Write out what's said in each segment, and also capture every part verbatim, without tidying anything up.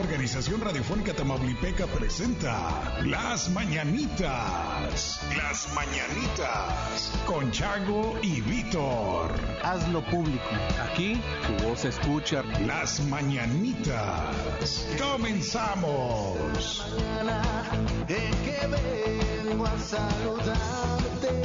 Organización Radiofónica Tamaulipeca presenta Las Mañanitas. Las Mañanitas. Con Chago y Víctor. Hazlo público. Aquí tu voz se escucha. Las Mañanitas. ¡Comenzamos! Mañana en que vengo a saludarte.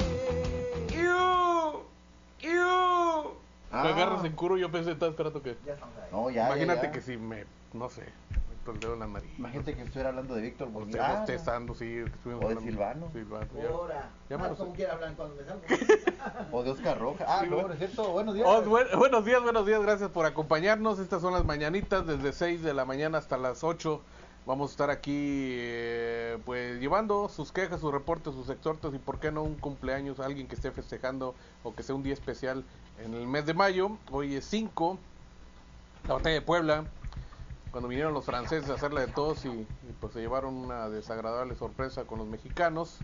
¡Iu! ¡Iu! Ah. Me agarras en curro, yo pensé, estaba esperando que... No, ya, Imagínate ya, ya. que si me, no sé, me el dedo en la nariz. Imagínate que estuviera hablando de Víctor Usted Bonilla. bostezando, sí. que estuvimos O de hablando- Silvano. Silvano, ya. Ahora, Ya me más lo como sé. quiera hablar cuando me salgo. O de Oscar Roja. Ah, Sí, no, bueno. no es cierto. Buenos días. Oh, buen- buenos días, buenos días, gracias por acompañarnos. Estas son las mañanitas desde seis de la mañana hasta las ocho. Vamos a estar aquí eh, pues llevando sus quejas, sus reportes, sus exhortos y por qué no un cumpleaños, alguien que esté festejando o que sea un día especial en el mes de mayo. Hoy es cinco, la batalla de Puebla, cuando vinieron los franceses a hacerla de todos y, y pues se llevaron una desagradable sorpresa con los mexicanos.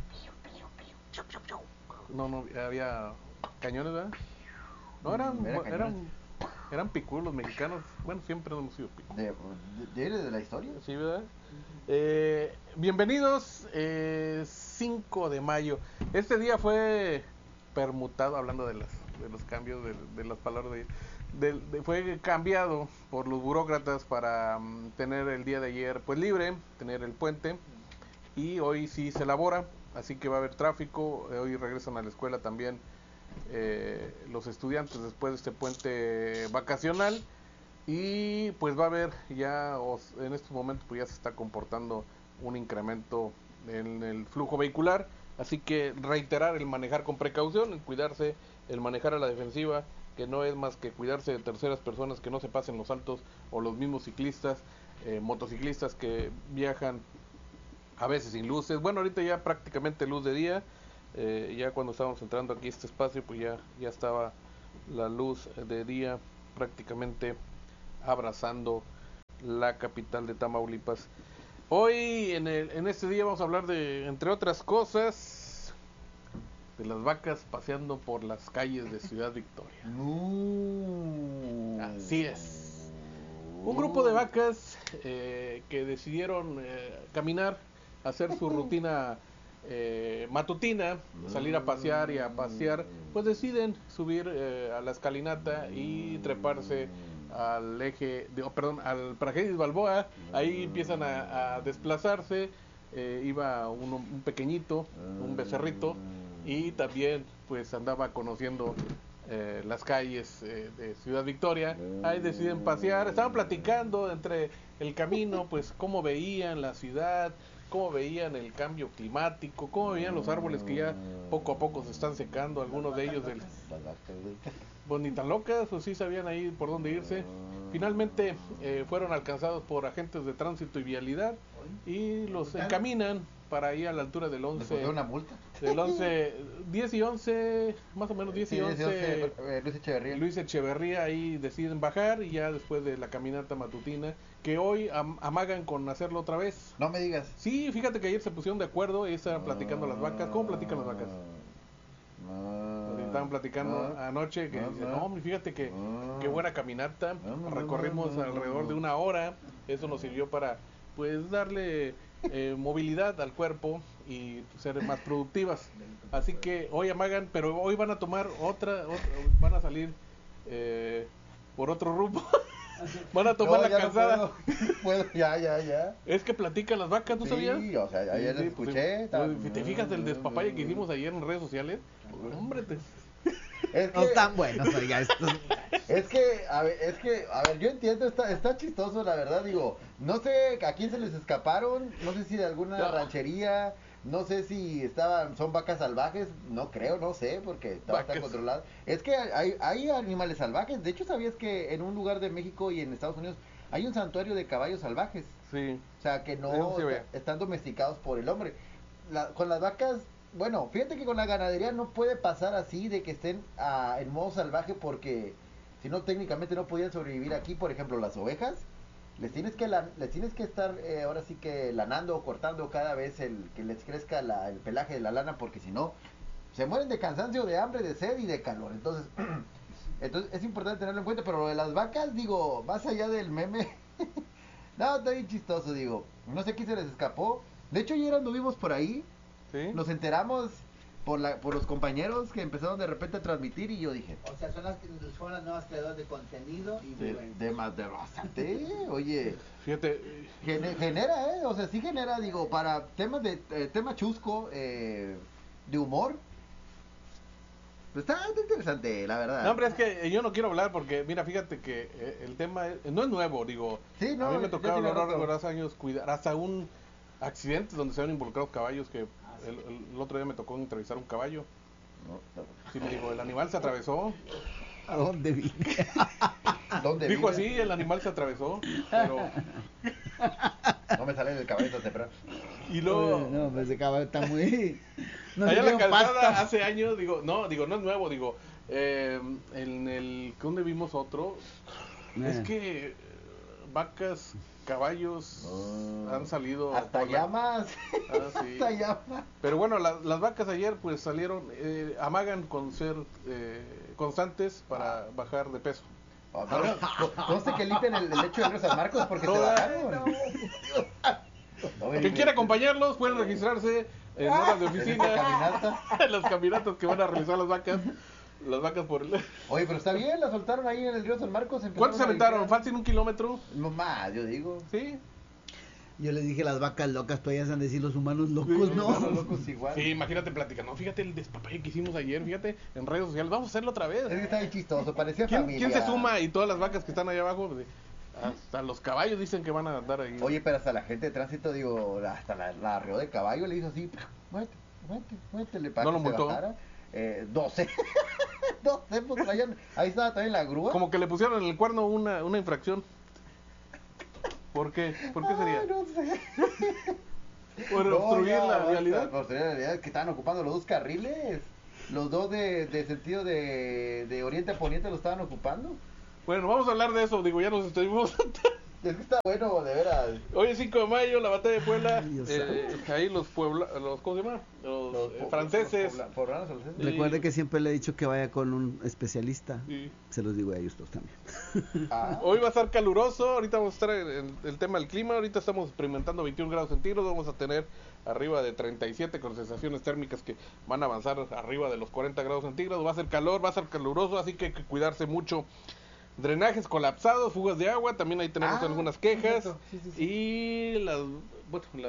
No, no, había cañones, ¿verdad? No, eran, Era cañones. eran, eran picudos los mexicanos. Bueno, siempre hemos sido picudos. De, de, de, de la historia. Sí, ¿verdad? Eh, bienvenidos, eh, cinco de mayo. Este día fue permutado, hablando de las de los cambios de, de las palabras de, de, de- fue cambiado por los burócratas para um, tener el día de ayer pues libre, tener el puente, y hoy sí se elabora, así que va a haber tráfico. Eh, hoy regresan a la escuela también eh, los estudiantes después de este puente vacacional. Y pues va a haber ya, os- en estos momentos pues ya se está comportando un incremento en el flujo vehicular, así que reiterar el manejar con precaución, el cuidarse, el manejar a la defensiva, que no es más que cuidarse de terceras personas, que no se pasen los altos, o los mismos ciclistas, eh, motociclistas que viajan a veces sin luces. Bueno, ahorita ya prácticamente luz de día, eh, ya cuando estábamos entrando aquí a este espacio pues ya, ya estaba la luz de día prácticamente abrazando la capital de Tamaulipas. Hoy en, el, en este día vamos a hablar de, entre otras cosas, de las vacas paseando por las calles de Ciudad Victoria. No. Así es. Un grupo de vacas eh, que decidieron eh, caminar, hacer su rutina eh, matutina, salir a pasear y a pasear, pues deciden subir eh, a la escalinata y treparse al eje, de, oh, perdón, al Praxedis Balboa. Ahí empiezan a, a desplazarse. Eh, iba uno, un pequeñito, un becerrito, y también pues andaba conociendo eh, las calles eh, de Ciudad Victoria. Ahí deciden pasear, estaban platicando entre el camino pues cómo veían la ciudad, cómo veían el cambio climático, cómo veían los árboles que ya poco a poco se están secando, algunos de ellos del, Las vacas, güey. pues ni tan locas, o sí sabían ahí por dónde irse. Finalmente eh, fueron alcanzados por agentes de tránsito y vialidad y los encaminan para ir a la altura del ¿Le once, pusieron una multa? del once, diez y once, más o menos diez Sí, y dice, once, eh, Luis Echeverría. Luis Echeverría. Ahí deciden bajar y ya después de la caminata matutina, que hoy am- amagan con hacerlo otra vez. No me digas. Sí, fíjate que ayer se pusieron de acuerdo y estaban platicando las vacas. ¿Cómo platican las vacas? No. Pues estaban platicando No. anoche que No, dicen, no. no, hombre, fíjate que No. qué buena caminata, No, no, no, recorrimos no, no, no, alrededor no. de una hora. Eso nos sirvió para pues darle eh, movilidad al cuerpo y ser más productivas. Así que hoy amagan, pero hoy van a tomar otra, otra van a salir eh, por otro rumbo. Van a tomar No, la ya no calzada. puedo. Puedo, ya, ya, ya. Es que platican las vacas, ¿tú Sí, sabías? o sea, ayer Sí, les pues, escuché. sí. estaba- Si te fijas el despapalle que hicimos ayer en redes sociales, hombre, te... Es No que, están buenos, oiga, estos. es que, a ver, es que, a ver, yo entiendo, está, está chistoso, la verdad, digo, no sé a quién se les escaparon, no sé si de alguna No. ranchería, no sé si estaban, son vacas salvajes, no creo, no sé, porque todo está Vacas. controlado. Es que hay, hay animales salvajes, de hecho, ¿sabías que en un lugar de México y en Estados Unidos hay un santuario de caballos salvajes? Sí. O sea, que no Eso sí, está- vea. están domesticados por el hombre. La- con las vacas, bueno, fíjate que con la ganadería no puede pasar así de que estén ah, en modo salvaje porque si no técnicamente no podían sobrevivir aquí. Por ejemplo, las ovejas, les tienes que la- les tienes que estar eh, ahora sí que lanando o cortando cada vez el que les crezca la- el pelaje de la lana, porque si no se mueren de cansancio, de hambre, de sed y de calor. Entonces, entonces es importante tenerlo en cuenta. Pero lo de las vacas, digo, más allá del meme No, está bien chistoso, digo. No sé qué se les escapó. De hecho, ayer anduvimos por ahí. ¿Sí? Nos enteramos por la por los compañeros que empezaron de repente a transmitir y yo dije... O sea, son las, son las nuevas creadoras de contenido y De, bueno. de más de bastante, oye. Fíjate, Gene- genera, ¿eh? O sea, sí genera, digo, para temas de eh, tema chusco, eh, de humor. Pues está, está interesante, la verdad. no, hombre, es que yo no quiero hablar porque, mira, fíjate que eh, el tema es- no es nuevo, digo. Sí, no, a mí me ya tocaba a tiene lo largo rato. de los años cuidar, hasta un accidente donde se han involucrado caballos, que el, el otro día me tocó entrevistar un caballo. No, Sí, me dijo, el animal se atravesó. ¿A dónde vi? ¿Dónde Dijo vive? así, el animal se atravesó, pero... No me sale del caballito temprano. Y luego... No, pues ese caballo está muy... No allá se en la dieron calzada pasta. hace años, digo, no, digo, no es nuevo, digo, eh, en el, ¿dónde vimos otro? Es Eh. que eh, vacas, caballos Oh. han salido... Hasta por la- llamas. Ah, sí. Hasta llamas. Pero bueno, la- las vacas ayer pues salieron, eh, amagan con ser eh, constantes para bajar de peso. Oh, no, no, no sé que limpian el, el lecho de Río San Marcos porque se Toda- bajaron. No, Quien quiera acompañarlos pueden registrarse en horas de en esta oficina, caminata. en las caminatas que van a realizar las vacas, las vacas por el... Oye, pero está bien, la soltaron ahí en el Río San Marcos. empezaron ¿Cuántos se a aventaron? limpiar. ¿Fácil un kilómetro? No más, yo digo. Sí. Yo les dije las vacas locas, todavía se han de decir los humanos locos, Sí, ¿no? Los locos igual. Sí, imagínate platicando. No, fíjate el despapalle que hicimos ayer, fíjate, en redes sociales. Vamos a hacerlo otra vez. Es que está bien chistoso, parecía ¿Quién, familia. quién se suma? Y todas las vacas que están allá abajo, pues, hasta los caballos dicen que van a andar ahí. Oye, pero hasta la gente de tránsito, digo, hasta la, la arreó de caballo, le hizo así, muévete, muévete, muévete, le para ¿No que lo se multó? bajara. Eh, doce. doce, pues allá, ahí estaba también la grúa. Como que le pusieron en el cuerno una, una infracción. ¿Por qué? ¿Por qué sería? Ay, no sé. ¿Por No, obstruir ya, la basta, realidad? por obstruir la realidad, que estaban ocupando los dos carriles. Los dos de, de sentido de, de oriente a poniente lo estaban ocupando. Bueno, vamos a hablar de eso. Digo, ya nos estuvimos... Es que está bueno, de veras. Hoy es cinco de mayo, la batalla de Puebla. Ay, Dios eh, ahí los puebla, los ¿cómo se llama? Los, Los eh, po- franceses. los pobla- poblanos franceses. Sí. Recuerde que siempre le he dicho que vaya con un especialista. Sí. Se los digo a ellos dos también. Ah, Hoy va a estar caluroso, ahorita vamos a estar en el, el tema del clima, ahorita estamos experimentando veintiún grados centígrados, vamos a tener arriba de treinta y siete con sensaciones térmicas que van a avanzar arriba de los cuarenta grados centígrados, va a ser calor, va a ser caluroso, así que hay que cuidarse mucho. Drenajes colapsados, fugas de agua, también ahí tenemos Ah, algunas sí, quejas cierto. Sí, sí, sí. y las, bueno,